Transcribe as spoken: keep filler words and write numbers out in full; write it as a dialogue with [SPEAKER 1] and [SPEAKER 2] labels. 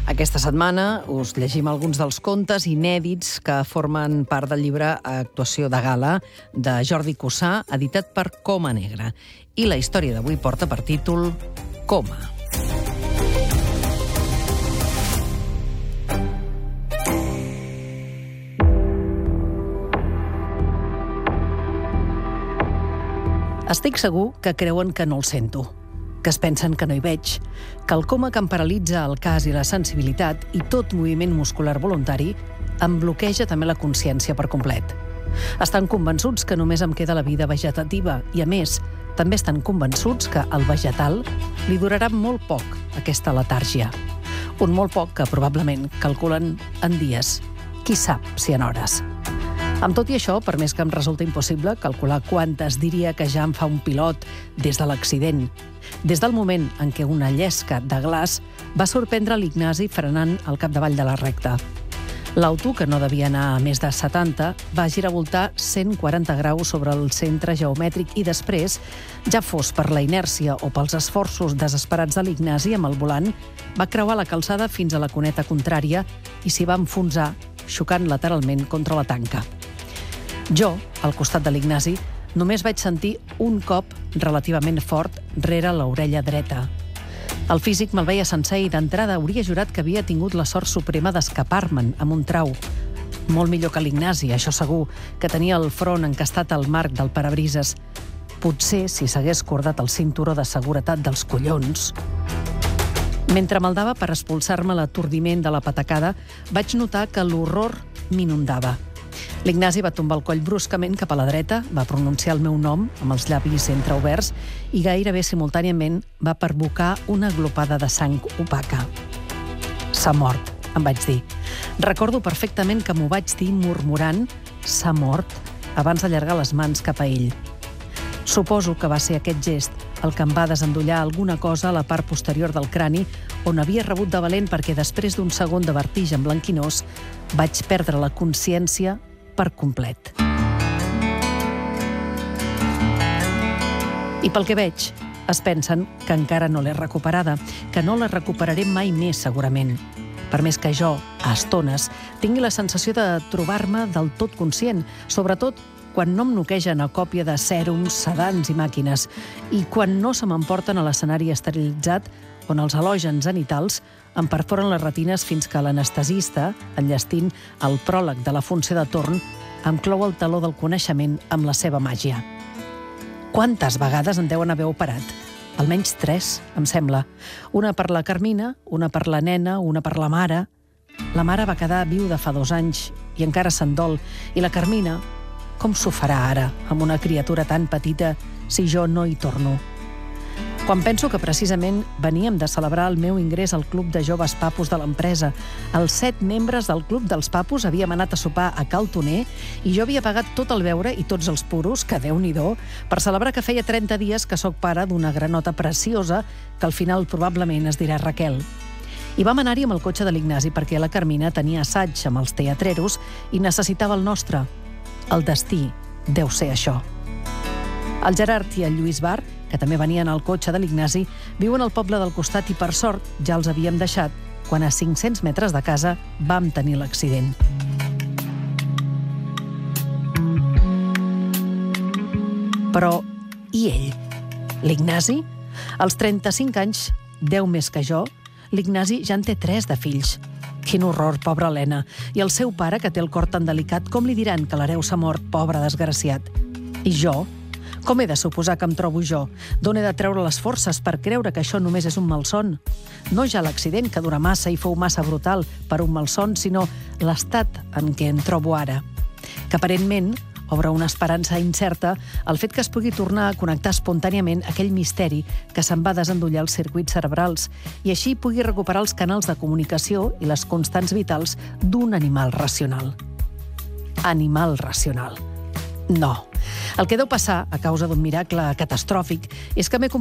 [SPEAKER 1] Aquesta setmana us llegim alguns dels contes inèdits que formen part del llibre Actuació de Gala de Jordi Cussà, editat per Coma Negra. I la història d'avui porta per títol Coma. Estic segur que creuen que no el sento, que es pensen que no hi veig, que el coma que em paralitza el cas i la sensibilitat i tot moviment muscular voluntari em bloqueja també la consciència per complet. Estan convençuts que només em queda la vida vegetativa i, a més, també estan convençuts que al vegetal li durarà molt poc aquesta letàrgia. Un molt poc que probablement calculen en dies, qui sap si en hores. Amb tot i això, per més que em resulta impossible calcular quantes diria que ja em fa un pilot des de l'accident, des del moment en què una llesca de glaç va sorprendre l'Ignasi frenant al capdavall de la recta. L'auto, que no devia anar a més de setanta, va giravoltar cent quaranta graus sobre el centre geomètric i després, ja fos per la inèrcia o pels esforços desesperats de l'Ignasi amb el volant, va creuar la calçada fins a la cuneta contrària i s'hi va enfonsar, xocant lateralment contra la tanca. Jo, al costat de l'Ignasi, només vaig sentir un cop relativament fort rere l'orella dreta. El físic me'l veia sencer i d'entrada hauria jurat que havia tingut la sort suprema d'escapar-me'n amb un trau. Molt millor que l'Ignasi, això segur, que tenia el front encastat al marc del parabrises. Potser si s'hagués cordat el cinturó de seguretat dels collons. Mentre maldava per expulsar-me l'atordiment de la patacada, vaig notar que l'horror m'inundava. L'Ignasi va tombar el coll bruscament cap a la dreta, va pronunciar el meu nom amb els llavis entreoberts i gairebé simultàniament va perbocar una glopada de sang opaca. S'ha mort, em vaig dir. Recordo perfectament que m'ho vaig dir murmurant «s'ha mort» abans d'allargar les mans cap a ell. Suposo que va ser aquest gest el que em va desendollar alguna cosa a la part posterior del crani on havia rebut de valent perquè després d'un segon de vertigen blanquinós vaig perdre la consciència per complet. I pel que veig, es pensen que encara no l'he recuperada, que no la recuperaré mai més segurament. Per més que jo, a estones, tingui la sensació de trobar-me del tot conscient, sobretot quan no em noquegen a còpia de sèrums, sedants i màquines, i quan no se m'emporten a l'escenari esterilitzat on els halògens zenitals em perforen les retines fins que l'anestesista, enllestint el pròleg de la funció de torn, em clou el taló del coneixement amb la seva màgia. Quantes vegades en deuen haver operat? Almenys tres, em sembla. Una per la Carmina, una per la nena, una per la mare. La mare va quedar viuda fa dos anys i encara se'n dol. I la Carmina, com s'ho farà ara, amb una criatura tan petita, si jo no hi torno? Quan penso que precisament veníem de celebrar el meu ingrés al Club de Joves Papus de l'empresa, els set membres del Club dels Papus havíem anat a sopar a Cal Toner i jo havia pagat tot el beure i tots els puros, que Déu-n'hi-do, per celebrar que feia trenta dies que sóc pare d'una granota preciosa que al final probablement es dirà Raquel. I vam anar-hi amb el cotxe de l'Ignasi perquè la Carmina tenia assaig amb els teatreros i necessitava el nostre. El destí deu ser això. El Gerard i el Lluís Bar, que també venien al cotxe de l'Ignasi, viuen al poble del costat i, per sort, ja els havíem deixat quan a cinc-cents metres de casa vam tenir l'accident. Però, i ell? L'Ignasi? Als trenta-cinc anys, deu més que jo, l'Ignasi ja en té tres de fills. Quin horror, pobra Helena. I el seu pare, que té el cor tan delicat, com li diran que l'hereu s'ha mort, pobre desgraciat? I jo? Com he de suposar que em trobo jo? D'on he de treure les forces per creure que això només és un malson? No ja l'accident, que dura massa i fou massa brutal per un malson, sinó l'estat en què em trobo ara. Que aparentment obre una esperança incerta el fet que es pugui tornar a connectar espontàniament aquell misteri que se'n va desendollar els circuits cerebrals i així pugui recuperar els canals de comunicació i les constants vitals d'un animal racional. Animal racional. No. El que deu passar, a causa d'un miracle catastròfic, és que m'he